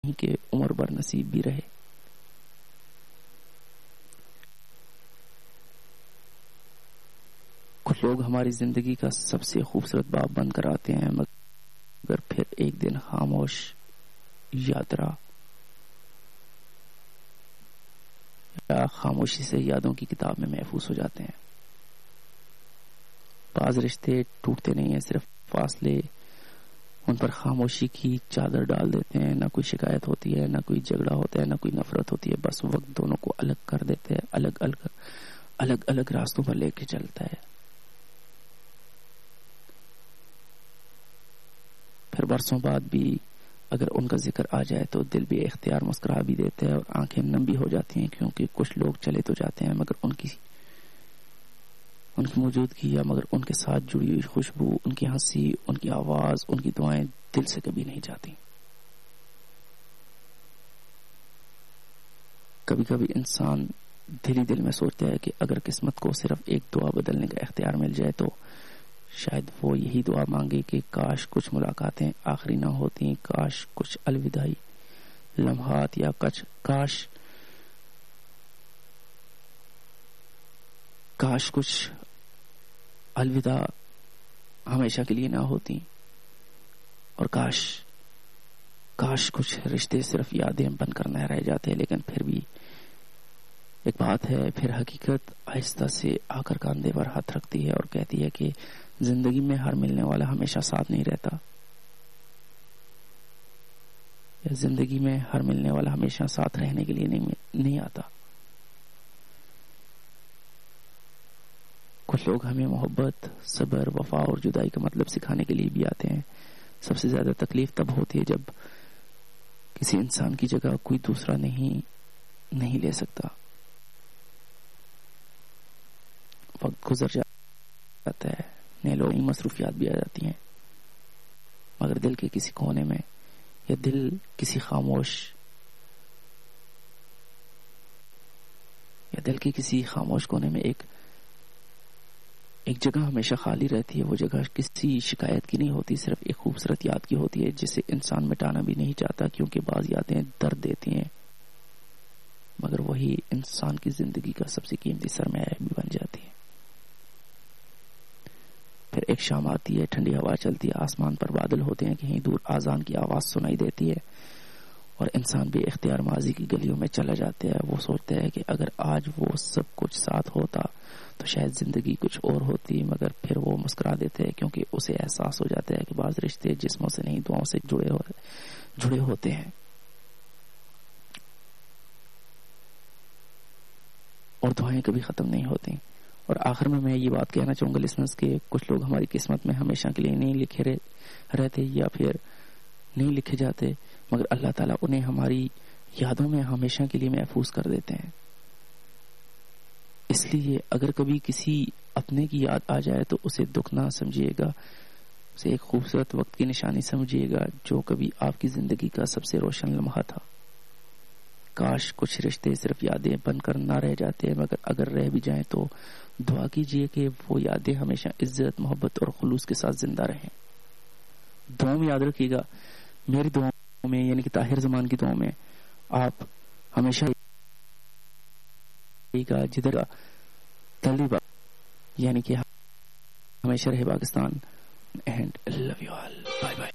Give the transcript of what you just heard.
نہیں کہ عمر بھر نصیب بھی رہے. کچھ لوگ ہماری زندگی کا سب سے خوبصورت باب بند کراتے ہیں مگر پھر ایک دن خاموش یاترا یا خاموشی سے یادوں کی کتاب میں محفوظ ہو جاتے ہیں. بعض رشتے ٹوٹتے نہیں ہیں، صرف فاصلے ان پر خاموشی کی چادر ڈال دیتے ہیں. نہ کوئی شکایت ہوتی ہے، نہ کوئی جھگڑا ہوتا ہے، نہ کوئی نفرت ہوتی ہے. بس وقت دونوں کو الگ کر دیتے ہیں، الگ الگ راستوں پر لے کے چلتا ہے. پھر برسوں بعد بھی اگر ان کا ذکر آ جائے تو دل بھی اختیار مسکرا بھی دیتا ہے اور آنکھیں نم بھی ہو جاتی ہیں، کیونکہ کچھ لوگ چلے تو جاتے ہیں مگر ان کی موجودگی یا مگر ان کے ساتھ جڑی ہوئی خوشبو، ان کی ہنسی، ان کی آواز، ان کی دعائیں دل سے کبھی نہیں جاتی. کبھی کبھی انسان دل ہی دل میں سوچتا ہے کہ اگر قسمت کو صرف ایک دعا بدلنے کا اختیار مل جائے تو شاید وہ یہی دعا مانگے کہ کاش کچھ ملاقاتیں آخری نہ ہوتی، کاش کچھ الوداعی لمحات یا کاش کچھ الوداع ہمیشہ کے لیے نہ ہوتی، اور کاش کچھ رشتے صرف یادیں بن کر نہ رہ جاتے. لیکن پھر بھی ایک بات ہے، پھر حقیقت آہستہ سے آ کر کاندھے پر ہاتھ رکھتی ہے اور کہتی ہے کہ زندگی میں ہر ملنے والا ہمیشہ ساتھ نہیں رہتا، یا زندگی میں ہر ملنے والا ہمیشہ ساتھ رہنے کے لیے نہیں آتا. کچھ لوگ ہمیں محبت، صبر، وفا اور جدائی کا مطلب سکھانے کے لیے بھی آتے ہیں. سب سے زیادہ تکلیف تب ہوتی ہے جب کسی انسان کی جگہ کوئی دوسرا نہیں لے سکتا. وقت گزر جاتا ہے، نئے لوگ، نئی مصروفیات بھی آ جاتی ہیں، مگر دل کے کسی کونے میں یا دل کسی خاموش کونے میں ایک جگہ ہمیشہ خالی رہتی ہے. وہ جگہ کسی شکایت کی نہیں ہوتی، صرف ایک خوبصورت یاد کی ہوتی ہے جسے انسان مٹانا بھی نہیں چاہتا، کیونکہ بعض یادیں درد دیتی ہیں مگر وہی انسان کی زندگی کا سب سے قیمتی سرمایہ بھی بن جاتی ہے. پھر ایک شام آتی ہے، ٹھنڈی ہوا چلتی ہے، آسمان پر بادل ہوتے ہیں، کہیں دور آذان کی آواز سنائی دیتی ہے اور انسان بھی اختیار ماضی کی گلیوں میں چلا جاتا ہے. وہ سوچتا ہے کہ اگر آج وہ سب کچھ ساتھ ہوتا تو شاید زندگی کچھ اور ہوتی، مگر پھر وہ مسکرا دیتے ہیں کیونکہ اسے احساس ہو جاتا ہے کہ بعض رشتے جسموں سے نہیں دعاؤں سے جڑے ہوتے ہیں، اور دعائیں کبھی ختم نہیں ہوتی. اور آخر میں یہ بات کہنا چاہوں گا لسنرز کہ کچھ لوگ ہماری قسمت میں ہمیشہ کے لیے نہیں لکھے رہتے یا پھر نہیں لکھے جاتے، مگر اللہ تعالیٰ انہیں ہماری یادوں میں ہمیشہ کے لیے محفوظ کر دیتے ہیں. اس لیے اگر کبھی کسی اپنے کی یاد آ جائے تو اسے دکھ نہ سمجھیے گا، اسے ایک خوبصورت وقت کی نشانی سمجھیے گا جو کبھی آپ کی زندگی کا سب سے روشن لمحہ تھا. کاش کچھ رشتے صرف یادیں بن کر نہ رہ جاتے، مگر اگر رہ بھی جائیں تو دعا کیجیے کہ وہ یادیں ہمیشہ عزت، محبت اور خلوص کے ساتھ زندہ رہیں. دعاؤں میں یاد رکھیے گا، میری دعاؤں میں یعنی کہ طاہر زمان کی دعاؤں میں آپ ہمیشہ جدھر طالبہ یعنی کہ ہمیشہ رہے Pakistan. And love you all. Bye bye.